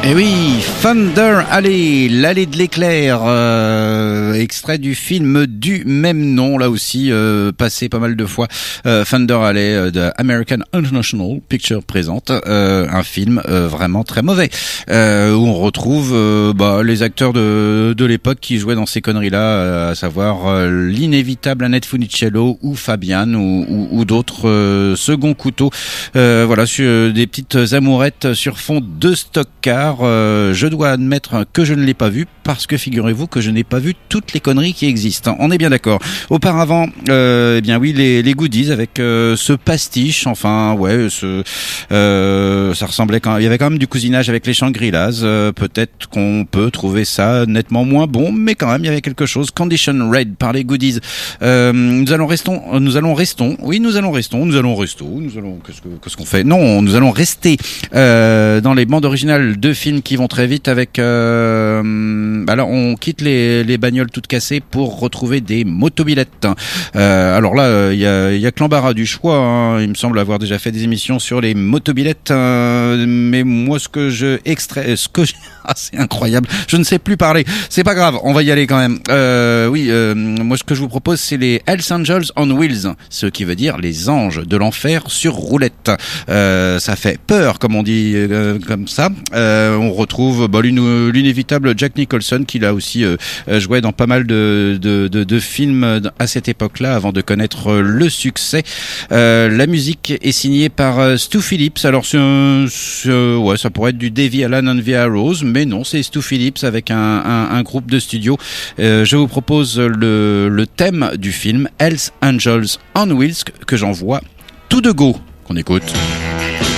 Et oui, Thunder Alley, l'allée de l'éclair, extrait du film du même nom, là aussi passé pas mal de fois. Thunder Alley de American International Pictures présente un film vraiment très mauvais, où on retrouve les acteurs de l'époque qui jouaient dans ces conneries-là, à savoir l'inévitable Annette Funicello ou Fabian ou d'autres second couteau. Voilà, sur des petites amourettes sur fond de stock car. Je dois admettre que je ne l'ai pas vu parce que figurez-vous que je n'ai pas vu toutes les conneries qui existent. On est bien d'accord. Auparavant, eh bien oui, les goodies avec ce pastiche. Enfin, ouais, ça ressemblait quand il y avait quand même du cousinage avec les Shangri-Las. Peut-être qu'on peut trouver ça nettement moins bon, mais quand même il y avait quelque chose. Condition Red par les goodies. Nous allons rester. Qu'est-ce qu'on fait? Non, nous allons rester dans les bandes originales de films qui vont très vite avec alors on quitte les bagnoles toutes cassées pour retrouver des motobilettes. Alors là il y a que l'embarras du choix, hein. Il me semble avoir déjà fait des émissions sur les motobilettes, mais moi c'est incroyable, je ne sais plus parler. C'est pas grave, on va y aller quand même. Moi ce que je vous propose c'est les Hells Angels on Wheels, ce qui veut dire les anges de l'enfer sur roulette. Ça fait peur comme on dit comme ça. On retrouve l'inévitable Jack Nicholson qui là aussi jouait dans pas mal de films à cette époque-là avant de connaître le succès. La musique est signée par Stu Phillips. Alors ça pourrait être du Davy Allen and the Arrows, mais non, c'est Stu Phillips avec un groupe de studio. Je vous propose le thème du film Hells Angels on Wheels que j'envoie tout de go qu'on écoute.